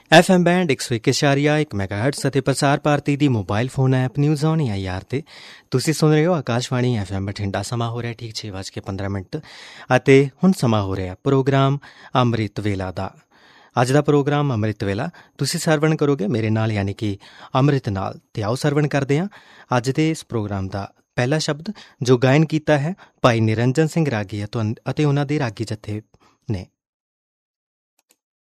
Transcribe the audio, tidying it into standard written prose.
FM band 101.1 ਮੈਗਾਹਰਟਜ਼ ਅਤੇ ਪ੍ਰਸਾਰ ਭਾਰਤੀ ਦੀ mobile phone app news on AIR ਤੇ ਤੁਸੀਂ ਸੁਣ ਰਹੇ ਹੋ ਆਕਾਸ਼ਵਾਣੀ FM ਬਠਿੰਡਾ। ਸਮਾਂ ਹੋ ਰਿਹਾ ਠੀਕ 6:15 ਅਤੇ ਹੁਣ ਸਮਾਂ ਹੋ ਰਿਹਾ ਪ੍ਰੋਗਰਾਮ ਅੰਮ੍ਰਿਤ ਵੇਲਾ ਦਾ। ਅੱਜ ਦਾ ਪ੍ਰੋਗਰਾਮ ਅੰਮ੍ਰਿਤ ਵੇਲਾ ਤੁਸੀਂ ਸਰਵਣ ਕਰੋਗੇ ਮੇਰੇ ਨਾਲ, ਯਾਨੀ ਕਿ ਅੰਮ੍ਰਿਤ ਨਾਲ। ਤੇ ਆਓ ਸਰਵਣ ਕਰਦੇ ਹਾਂ ਅੱਜ ਦੇ ਇਸ ਪ੍ਰੋਗਰਾਮ ਦਾ ਪਹਿਲਾ ਸ਼ਬਦ, ਜੋ ਗਾਇਨ ਕੀਤਾ ਹੈ ਭਾਈ ਨਿਰੰਜਨ ਸਿੰਘ ਰਾਗੀ ਅਤੇ ਉਹਨਾਂ ਦੇ ਰਾਗੀ ਜੱਥੇ ਨੇ।